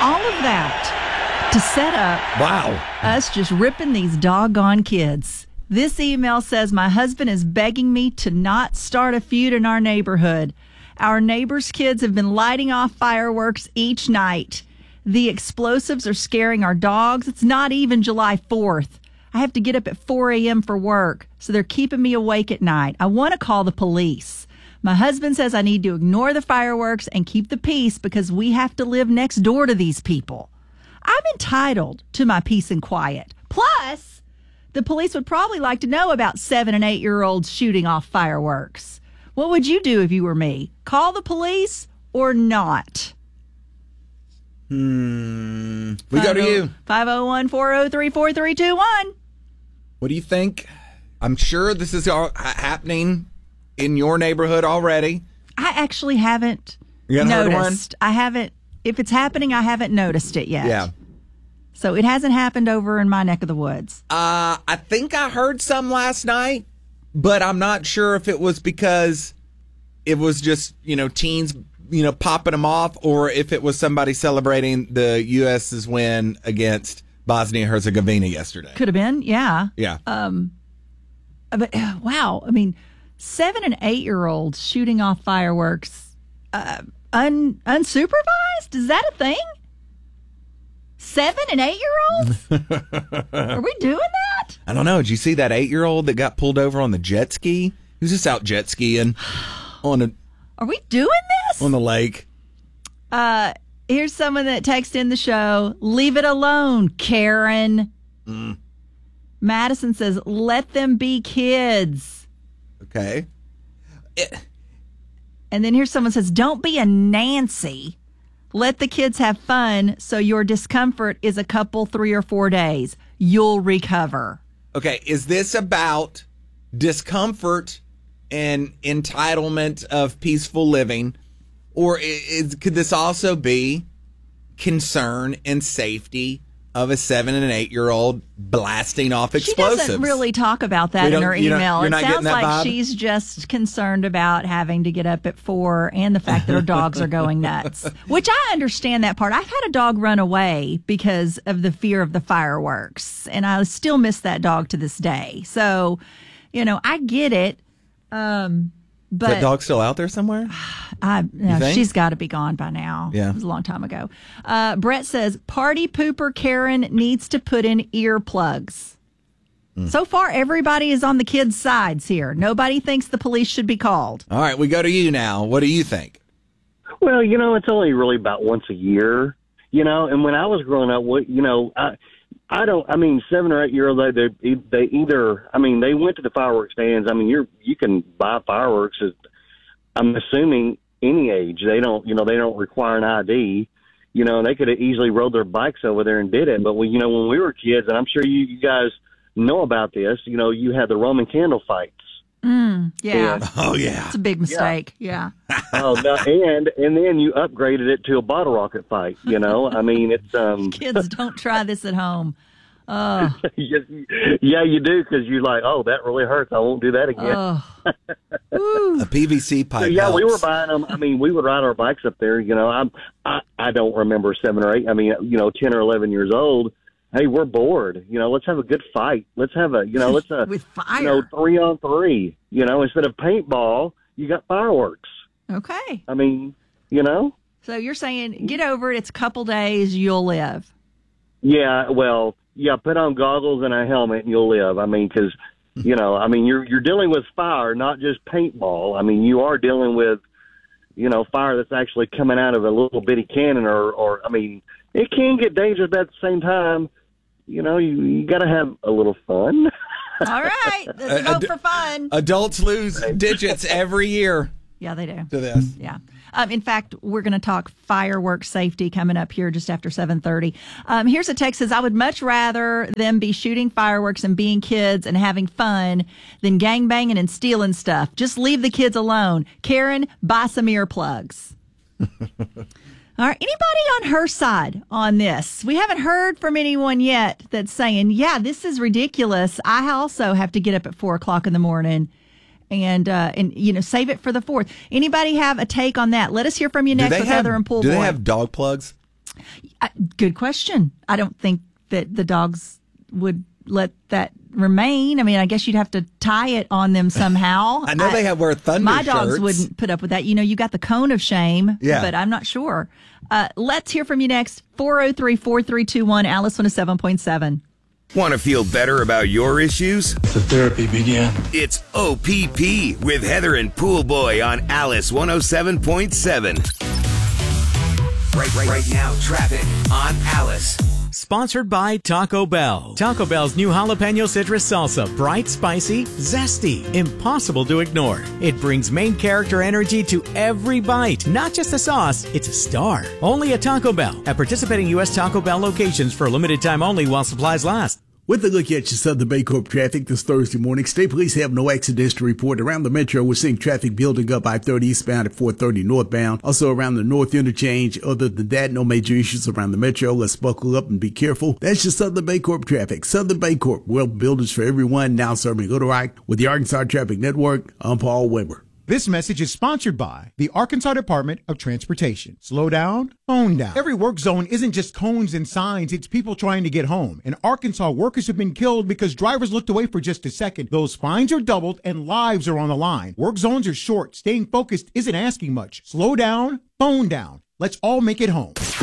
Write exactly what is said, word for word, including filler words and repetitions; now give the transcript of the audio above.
all of that to set up wow. us just ripping these doggone kids. This email says, my husband is begging me to not start a feud in our neighborhood. Our neighbors' kids have been lighting off fireworks each night. The explosives are scaring our dogs. It's not even July fourth. I have to get up at four a.m. for work, so they're keeping me awake at night. I want to call the police. My husband says I need to ignore the fireworks and keep the peace because we have to live next door to these people. I'm entitled to my peace and quiet. Plus, the police would probably like to know about seven and eight-year-olds shooting off fireworks. What would you do if you were me? Call the police or not? Hmm. We go to you. five oh one, four oh three, four three two one. What do you think? I'm sure this is all happening in your neighborhood already. I actually haven't You haven't heard noticed. one? I haven't. If it's happening, I haven't noticed it yet. Yeah. So it hasn't happened over in my neck of the woods. Uh, I think I heard some last night, but I'm not sure if it was because it was just, you know, teens, you know, popping them off, or if it was somebody celebrating the U S's win against Bosnia Herzegovina yesterday. Could have been, yeah. Yeah. Um, but uh, wow, I mean, seven and eight year olds shooting off fireworks, uh, un unsupervised. Is that a thing? Seven and eight year olds? Are we doing that? I don't know. Did you see that eight year old that got pulled over on the jet ski? He was just out jet skiing on a. Are we doing this? On the lake. Uh, here's someone that texted in the show. Leave it alone, Karen. Mm. Madison says, let them be kids. Okay. It, and then here's someone says, don't be a Nancy. Let the kids have fun so your discomfort is a couple, three or four days. You'll recover. Okay, is this about discomfort and entitlement of peaceful living, or is, could this also be concern and safety of a seven and an eight year old blasting off explosives? She doesn't really talk about that in her email. You're not it sounds like vibe? She's just concerned about having to get up at four and the fact that her dogs are going nuts, which I understand that part. I've had a dog run away because of the fear of the fireworks, and I still miss that dog to this day. So, you know, I get it. Um, but Is that dog still out there somewhere? I, no, she's got to be gone by now. Yeah. It was a long time ago. Uh, Brett says, party pooper Karen needs to put in earplugs. Mm. So far, everybody is on the kids' sides here. Nobody thinks the police should be called. All right, we go to you now. What do you think? Well, you know, it's only really about once a year, you know, and when I was growing up, what you know, I, I don't, I mean, seven or eight year old, they, they, they either, I mean, they went to the fireworks stands. I mean, you're, you can buy fireworks at, I'm assuming, any age. They don't, you know, they don't require an I D, you know, and they could have easily rode their bikes over there and did it. But, we, you know, when we were kids, and I'm sure you, you guys know about this, you know, you had the Roman candle fights. Mm, yeah. And, oh, yeah. It's a big mistake. Yeah. yeah. oh, no, and and then you upgraded it to a bottle rocket fight, you know. I mean, it's... um Kids, don't try this at home. Oh. yeah, you do, because you're like, oh, that really hurts. I won't do that again. Oh. A P V C pipe. So, yeah, helps. we were buying them. I mean, we would ride our bikes up there. You know, I'm, I I don't remember seven or eight. I mean, you know, ten or eleven years old. Hey, we're bored. You know, let's have a good fight. Let's have a, you know, let's uh, with fire. You know, three on three. You know, instead of paintball, you got fireworks. Okay. I mean, you know. So you're saying get over it. It's a couple days. You'll live. Yeah. Well. Yeah. Put on goggles and a helmet, and you'll live. I mean, because. You know, I mean, you're you're dealing with fire, not just paintball. I mean, you are dealing with, you know, fire that's actually coming out of a little bitty cannon, or, or I mean, it can get dangerous, but at the same time, you know, you, you got to have a little fun. All right, let's vote Ad- for fun. Adults lose digits every year. Yeah, they do. To this. Yeah. Um, in fact, we're going to talk fireworks safety coming up here just after seven thirty. Um, here's a text says, I would much rather them be shooting fireworks and being kids and having fun than gangbanging and stealing stuff. Just leave the kids alone. Karen, buy some earplugs. All right. Anybody on her side on this? We haven't heard from anyone yet that's saying, yeah, this is ridiculous. I also have to get up at four o'clock in the morning. And, uh, and you know, save it for the fourth. Anybody have a take on that? Let us hear from you next with have, Heather and Pool Do Boy. they have dog plugs? Uh, good question. I don't think that the dogs would let that remain. I mean, I guess you'd have to tie it on them somehow. I know I, they have wear thunder My dogs shirts. wouldn't put up with that. You know, you got the cone of shame, yeah. but I'm not sure. Uh, let's hear from you next. four oh three, four three two one, Alice one oh seven point seven. Want to feel better about your issues? The therapy began. It's O P P with Heather and Pool Boy on Alice one oh seven point seven. Right, right, right now, traffic on Alice. Sponsored by Taco Bell. Taco Bell's new jalapeno citrus salsa. Bright, spicy, zesty. Impossible to ignore. It brings main character energy to every bite. Not just a sauce, it's a star. Only at Taco Bell. At participating U S Taco Bell locations for a limited time only while supplies last. With a look at your Southern Baycorp traffic this Thursday morning, state police have no accidents to report. Around the metro, we're seeing traffic building up I thirty eastbound at four thirty northbound. Also around the north interchange. Other than that, no major issues around the metro. Let's buckle up and be careful. That's your Southern Baycorp traffic. Southern Baycorp, well builders for everyone, now serving Little Rock. With the Arkansas Traffic Network, I'm Paul Weber. This message is sponsored by the Arkansas Department of Transportation. Slow down, phone down. Every work zone isn't just cones and signs, it's people trying to get home. In Arkansas, workers have been killed because drivers looked away for just a second. Those fines are doubled and lives are on the line. Work zones are short. Staying focused isn't asking much. Slow down, phone down. Let's all make it home.